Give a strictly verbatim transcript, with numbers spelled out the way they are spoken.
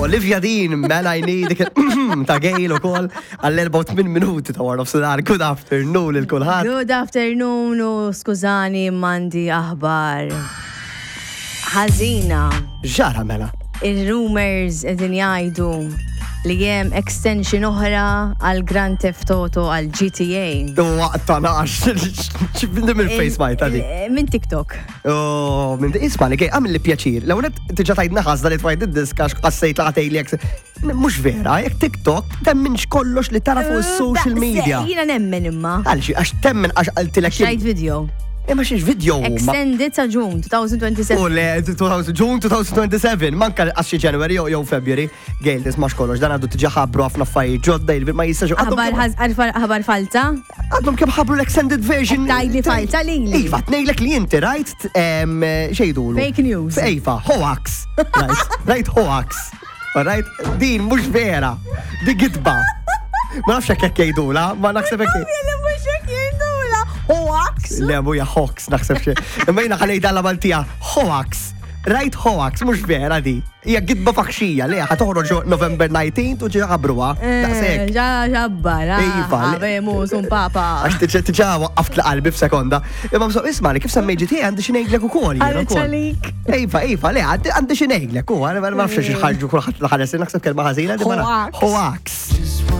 Olivia Dean, Man I Need, dik ta' Gail u kol, għall-erba' u tmien minuti ta' War of Sinar. Good afternoon il-kulħadd. Good afternoon u skużani mandi aħbar. Ħażina. Ġara mela. Il-rumors edin jgħidu li jem extension oħra għal Grand Theft Auto għal G T A. Waqta naqax, ċibindim il-face ma jtadi. Min TikTok. Oh, minn isma li għaj, għamil li pjaċir. L-għunet tiġa tajdna ħazda li tfajt id-diskax qassejt laqtej li jek. Mux vera, jek TikTok temminx kollox li tara fuq social media. Jina nemmen imma. Għalxi, għax temmen għax għaltilek. Xajt video. Imma xiex video. Extended sa June twenty twenty-seven. U le, June twenty twenty-seven, manka għasċi January jew February. Gejl, tismax kollox, dan għaddu tiġa ħabru għafna fajt ġodda, il-bir ma jistaġu. Ħabar falta? Għaddum kem ħabru l-extended version. Tajli falta li li. Iva, tnejlek li jinti, right? Xejdu. Fake news. Iva, hoax. Right, hoax. Right, din mux vera. Di gidba. Ma nafx hekk jgħidula, ma naħseb hekk. Hoax? Le, muja hoax, naħseb xie. Imma jina ħalejda la maltija, hoax. Right hoax, mux vera di. Ija gidba fakxija, le, ħatoħroġ November nineteenth u ġi ħabruwa. Daqsek. Ġa ġabbara. Iva. Għabemu, sun papa. Għax tiġa tiġa waqqaft l-qalbi f'sekonda. Imma mso, isma li kif semmejġi ti għandi xinejglek u kol. Għalċalik. Iva, iva, le, għandi xinejglek u għan, ma nafx xieħħarġu kullħat l-ħares, naħseb kelma ħazina. Hoax. Hoax.